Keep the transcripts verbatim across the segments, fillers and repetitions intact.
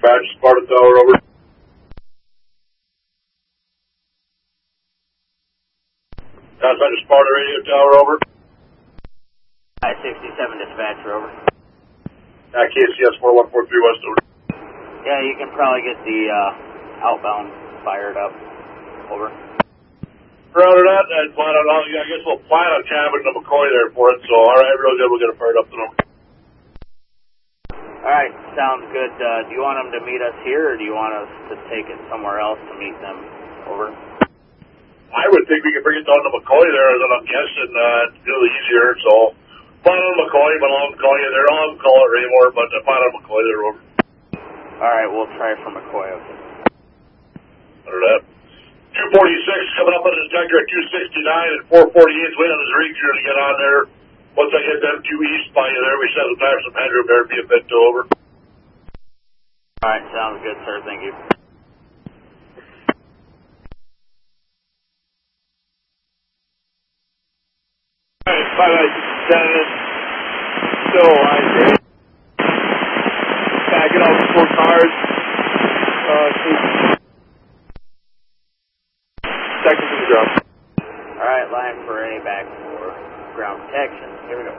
Dispatch, Sparta Tower, over. Outside of Sparta Radio Tower, over. I sixty-seven Dispatcher, over. Uh, K C S four one four three West, over. Yeah, you can probably get the uh, outbound fired up, over. Rounded out, and plan on, I guess we'll plan on cabin to McCoy there for it, so alright, real good, we'll get it fired up to them. Alright, sounds good. Uh, do you want them to meet us here, or do you want us to take it somewhere else to meet them, over? I would think we could bring it down to McCoy there, as I'm guessing, uh, it's really easier, so plan on McCoy, but I'll call you there. I don't have to call it anymore, but uh, plan on McCoy there, over. Alright, we'll try for McCoy, okay. Under that. two forty-six coming up on the detector at two sixty-nine and four forty-eight waiting on his reacher to get on there. Once I get them two east by you there, we set the time some headroom there, be a bit to over. Alright, sounds good, sir. Thank you. Alright, five eight seven. Still alive. Backing off four cars. Uh, two. Seconds in the ground. Alright, line for A back for ground protection. Here we go.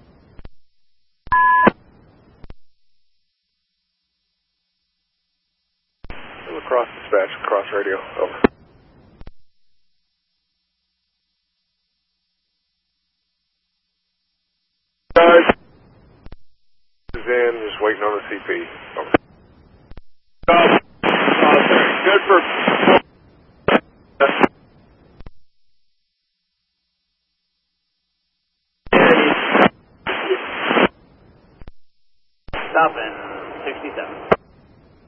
Across dispatch, across radio. Over. Guys. Is in, just waiting on the C P. Over. Uh, good for. Stop in sixty-seven.